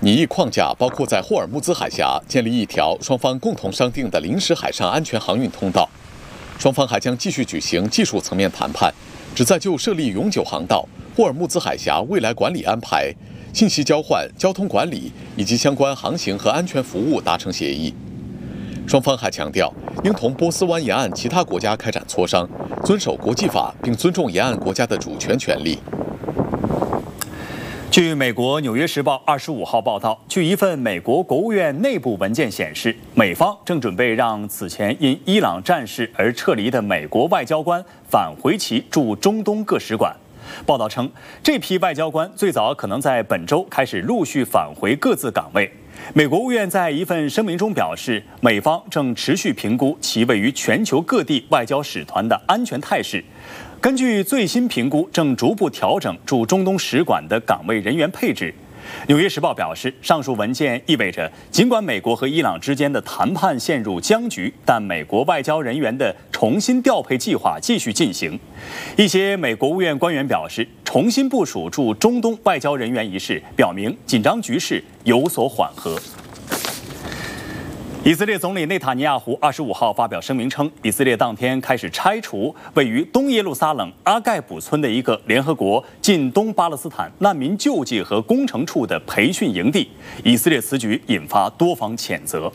拟议框架包括在霍尔木兹海峡建立一条双方共同商定的临时海上安全航运通道。双方还将继续举行技术层面谈判，旨在就设立永久航道、霍尔木兹海峡未来管理安排、信息交换、交通管理以及相关航行和安全服务达成协议。双方还强调，应同波斯湾沿岸其他国家开展磋商，遵守国际法，并尊重沿岸国家的主权权利。 据美国《纽约时报》25号报道，据一份美国国务院内部文件显示，美方正准备让此前因伊朗战事而撤离的美国外交官返回其驻中东各使馆。报道称，这批外交官最早可能在本周开始陆续返回各自岗位。美国务院在一份声明中表示，美方正持续评估其位于全球各地外交使团的安全态势。根据最新评估，正逐步调整驻中东使馆的岗位人员配置。《纽约时报》表示，上述文件意味着，尽管美国和伊朗之间的谈判陷入僵局，但美国外交人员的重新调配计划继续进行。一些美国务院官员表示，重新部署驻中东外交人员一事，表明紧张局势有所缓和。以色列总理内塔尼亚胡25号发表声明称，以色列当天开始拆除位于东耶路撒冷阿盖卜村的一个联合国近东巴勒斯坦难民救济和工程处的培训营地。以色列此举引发多方谴责。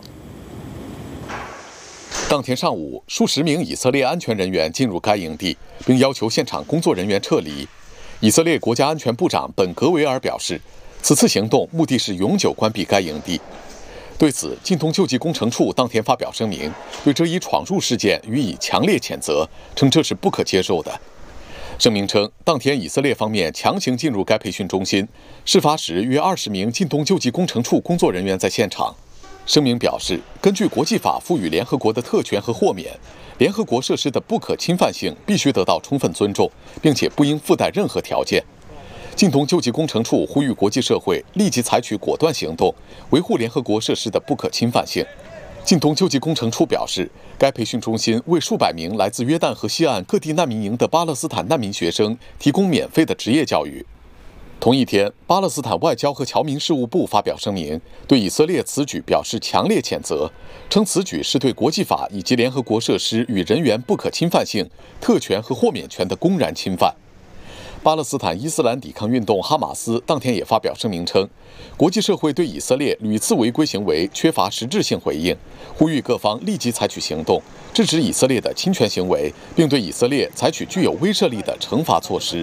当天上午，数十名以色列安全人员进入该营地，并要求现场工作人员撤离。以色列国家安全部长本·格维尔表示，此次行动目的是永久关闭该营地。对此，近东救济工程处当天发表声明，对这一闯入事件予以强烈谴责，称这是不可接受的。声明称，当天以色列方面强行进入该培训中心，事发时约20名近东救济工程处工作人员在现场。声明表示，根据国际法赋予联合国的特权和豁免，联合国设施的不可侵犯性必须得到充分尊重，并且不应附带任何条件。近东救济工程处呼吁国际社会立即采取果断行动，维护联合国设施的不可侵犯性。近东救济工程处表示，该培训中心为数百名来自约旦河西岸各地难民营的巴勒斯坦难民学生提供免费的职业教育。同一天，巴勒斯坦外交和侨民事务部发表声明，对以色列此举表示强烈谴责，称此举是对国际法以及联合国设施与人员不可侵犯性、特权和豁免权的公然侵犯。巴勒斯坦伊斯兰抵抗运动哈马斯当天也发表声明称，国际社会对以色列屡次违规行为缺乏实质性回应，呼吁各方立即采取行动，制止以色列的侵权行为，并对以色列采取具有威慑力的惩罚措施。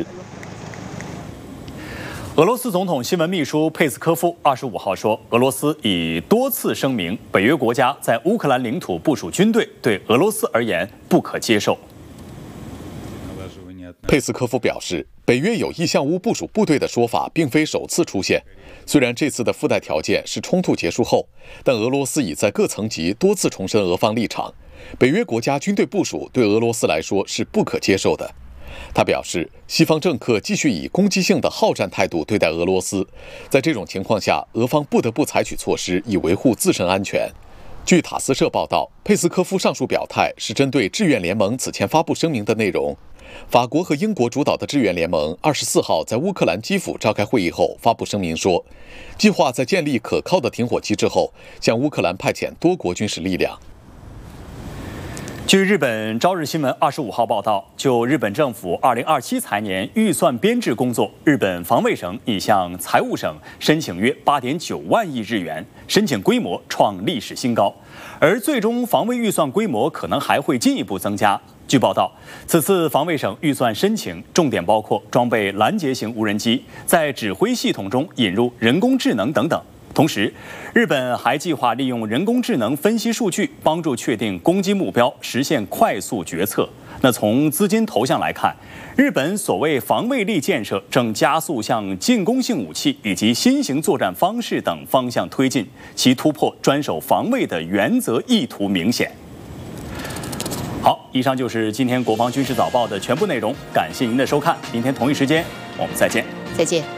俄罗斯总统新闻秘书佩斯科夫25号说，俄罗斯已多次声明，北约国家在乌克兰领土部署军队对俄罗斯而言不可接受。 佩斯科夫表示，北约有意向乌部署部队的说法并非首次出现。虽然这次的附带条件是冲突结束后，但俄罗斯已在各层级多次重申俄方立场。北约国家军队部署对俄罗斯来说是不可接受的。他表示，西方政客继续以攻击性的好战态度对待俄罗斯，在这种情况下，俄方不得不采取措施以维护自身安全。据塔斯社报道，佩斯科夫上述表态是针对志愿联盟此前发布声明的内容。法国和英国主导的志愿联盟24号在乌克兰基辅召开会议后发布声明说，计划在建立可靠的停火机制后，向乌克兰派遣多国军事力量。 据日本朝日新闻25号报道，就日本政府2027财年预算编制工作，日本防卫省已向财务省申请约8.9万亿日元，申请规模创历史新高，而最终防卫预算规模可能还会进一步增加。据报道，此次防卫省预算申请重点包括装备拦截型无人机，在指挥系统中引入人工智能等等。同时，日本还计划利用人工智能分析数据，帮助确定攻击目标，实现快速决策。那从资金投向来看，日本所谓防卫力建设正加速向进攻性武器以及新型作战方式等方向推进，其突破专守防卫的原则意图明显。好，以上就是今天国防军事早报的全部内容，感谢您的收看，明天同一时间我们再见。 再见。